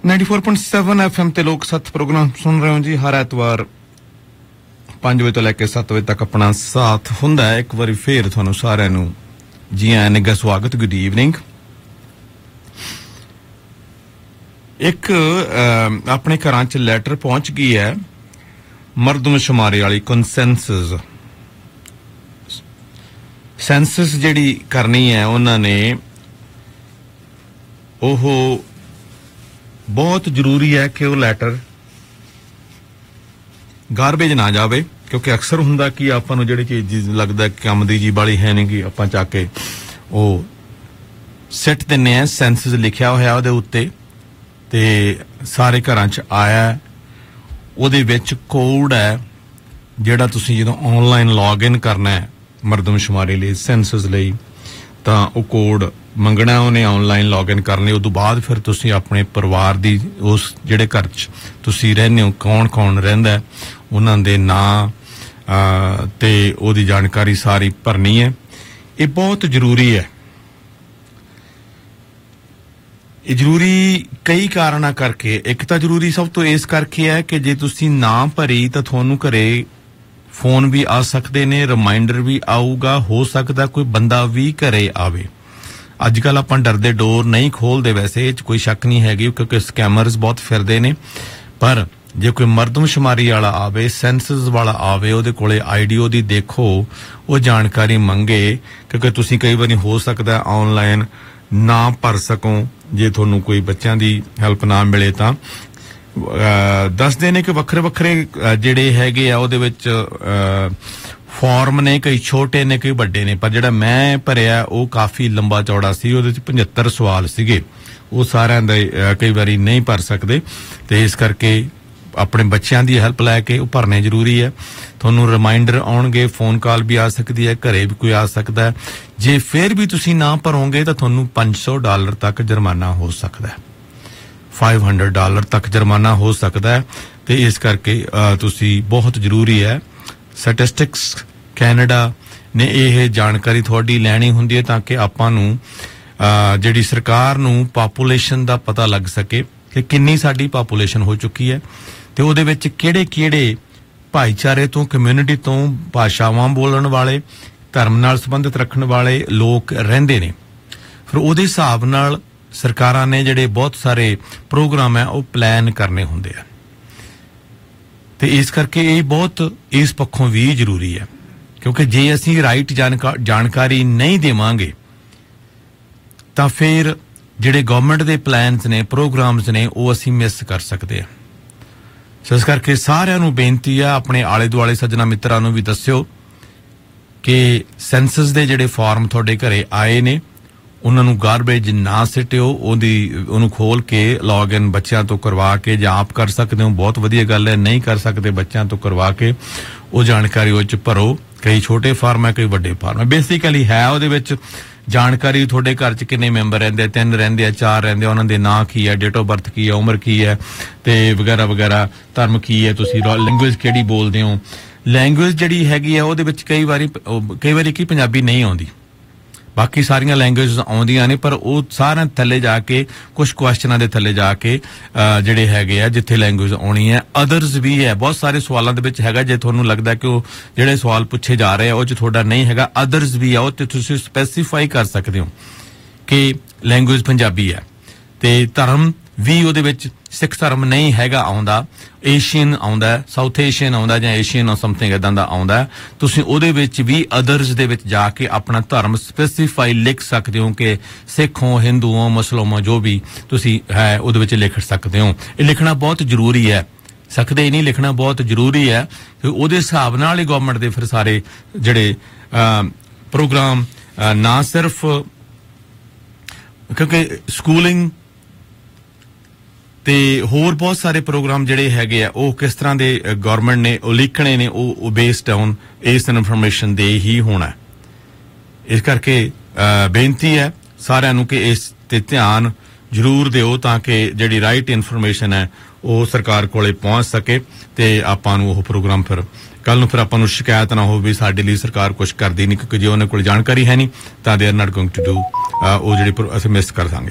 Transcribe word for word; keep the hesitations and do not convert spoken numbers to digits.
Ninety four point seven F M ते लोक सत्त प्रोग्राम सुन रहे हो जी। हर एतवार पांच बजे तो लैके सत्त बजे तक अपना साथ हुंदा है। एक बार फिर तुहानू सारिआं नू जी आयां निघा स्वागत, गुड इवनिंग। एक अपने घरां च लैटर पहुंच गई है मरदमशुमारी वाली कंसेंसस सेंसस जिहड़ी करनी है उन्होंने ओह बहुत जरूरी है कि वो लैटर गारबेज ना जावे, क्योंकि अक्सर हुंदा कि आपां नूं जिहड़ी चीज लगदा काम दी जी वाली है नहीं कि आपां चा के वो सिट दिन्ने आ। सेंसस लिखिया होया उहदे उत्ते ते सारे घरां च आया, उहदे विच कोड है जिहड़ा तुसीं जदों ऑनलाइन लॉग इन करना है मरदमशुमारी लई सेंसस लई तां वो कोड मंगना, उन्हें ऑनलाइन लॉग इन करने। उस तो बाद फिर तुसी अपने परिवार दी उस जिहड़े घर च तुसी रहने हो कौन कौन रहिंदा है उन्हां दे नां ते ओहदी जानकारी सारी भरनी है। ये बहुत जरूरी है। ये जरूरी कई कारणा करके, एक तो जरूरी सब तो इस करके है कि जे तुसी ना भरी तो तुहानू घरे फोन भी आ सकते ने, रिमाइंडर भी आऊगा, हो सकता कोई बंदा भी घरे आवे। अजकल आपां डरदे डोर नहीं खोलते, वैसे कोई शक नहीं हैगी क्योंकि स्कैमर्स बहुत फिरदे ने। पर जे कोई मरदमशुमारी वाला आवे, सेंसस वाला आवे, उहदे कोले आईडी ओहदी देखो, वो जानकारी मंगे, क्योंकि तुसीं कई बारी हो सकदा ऑनलाइन ना भर सको जे तुहानू कोई बच्चों की हैल्प ना मिले तां दसदे ने कि वक्खरे वक्खरे जिहड़े हैगे आ उहदे विच फॉर्म ने, कई छोटे ने कई बड़े ने। पर जिहड़ा मैं भरिया वो काफ़ी लंबा चौड़ा सी, उहदे च पचहत्तर सवाल सीगे, वो सारिआं दे कई बारी नहीं भर सकते। तो इस करके अपने बच्चों की हैल्प लैके वो भरने जरूरी है। तुहानू रिमाइंडर आउणगे, फोन कॉल भी आ सकती है, घरे भी कोई आ सकता है। जे फिर भी तुसीं ना भरोगे तो तुहानू पांच सौ डॉलर तक जुर्माना हो सकता है, फाइव हंड्रड डॉलर तक जुर्माना हो सकता है। तो इस करके तुसीं बहुत जरूरी है। स्टैटिस्टिक्स कैनेडा ने यह जानकारी थोड़ी लैनी हुंदी है ताकि आपां नूं जिहड़ी सरकार नूं पापूलेशन दा पता लग सके कि किन्नी साडी पापूलेशन हो चुकी है ते उहदे विच किहड़े-किहड़े भाईचारे तो, कम्यूनिटी तो, भाषावां बोलण वाले, धर्म नाल संबंधित रखण वाले लोग रहिंदे ने। फिर उहदे हिसाब नाल सरकारां ने जिहड़े बहुत सारे प्रोग्राम है वो प्लान करने हुंदे आ। ते इस करके ये बहुत इस पक्षों भी जरूरी है, क्योंकि जे असीं राइट जानकार जानकारी नहीं देवांगे तां फिर जिहड़े गवर्नमेंट दे प्लान्स ने, प्रोग्राम्स ने, वो असीं मिस कर सकते हैं। सो इस करके सारिआं नूं बेनती है, अपने आले दुआले सज्जना मित्रां नूं भी दस्सिओ कि सेंसस दे जिहड़े फॉर्म तुहाडे घरे आए ने उन्हां नूं गारबेज ना सिटिओ, ओहदी ओहनूं खोल के लॉग इन बच्चों तो करवा के, जे आप कर सकते हो बहुत वधिया गल है, नहीं कर सकते बच्चों तो करवा के वो जानकारी उह च भरो। कई छोटे फार्म है, कई वड्डे फार्म है। बेसिकली है उहदे विच जानकारी थोड़े घर च किन्ने मैंबर रहिंदे, तीन रहिंदे, चार रहिंदे, उन्हां दे नां की है, डेट ऑफ बर्थ की है, उम्र की है ते वगैरह वगैरह, धर्म की है, तुसीं लैंग्वेज किहड़ी बोलदे हो। लैंग्वेज जिहड़ी हैगी है उहदे विच कई वारी कई वारी की पंजाबी नहीं आउंदी, बाकी सारियां लैंग्वेज आउंदियां ने, पर वो सारे थल्ले जाके कुछ क्वेश्चनां दे थल्ले जाके जिहड़े हैगे आ जिथे लैंग्वेज आउणी है, अदर्स भी है। बहुत सारे सवालों दे विच हैगा, जे तुहानू लगदा कि वो जिहड़े सवाल पुछे जा रहे हैं वो च थोड़ा नहीं हैगा, अदर्स भी है, वो ते तुसीं स्पैसीफाई कर सकदे हो कि लैंग्वेज पंजाबी है। ते धर्म भी उहदे विच सिख धर्म नहीं हैगा आउंदा, एशियन आउंदा, साउथ एशियन आउंदा जां एशियन और समथिंग इदां दा आउंदा। तुसीं उहदे विच भी अदर्स दे विच जाके अपना धर्म स्पैसीफाई लिख सकदे हो कि सिख हो, हिंदू हो, मुस्लिम हो, जो भी तुसीं है उहदे विच लिख सकदे हो। ये लिखना बहुत जरूरी है, सकदे ही नहीं, लिखना बहुत जरूरी है कि उहदे हिसाब नाल ही गवर्नमेंट दे फिर सारे जिहड़े प्रोग्राम ना सिर्फ क्योंकि स्कूलिंग ते होर बहुत सारे प्रोग्राम जिहड़े हैगे आ वो किस तरह दे गवर्नमेंट ने लिखने ने वो बेस्ड ऑन इस इन्फॉर्मेशन दे ही होना है। इस करके बेनती है सारिआं नूं कि इस ते ध्यान जरूर दिओ ताकि जिहड़ी राइट इन्फॉर्मेशन है वो सरकार कोले पहुंच सके ते आपां नूं वो प्रोग्राम फिर कल नूं फिर आपां नूं शिकायत ना हो भी साडे लई सरकार कुछ करदी नहीं, क्योंकि जे उन्हां कोल जानकारी है नहीं तां they are not going to do वो जिहड़ी असीं मिस कर दांगे।